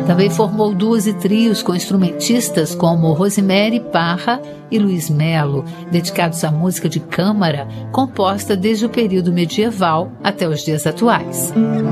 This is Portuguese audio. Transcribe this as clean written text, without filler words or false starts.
Também formou duos e trios com instrumentistas como Rosemary Parra e Luiz Melo, dedicados à música de câmara, composta desde o período medieval até os dias atuais.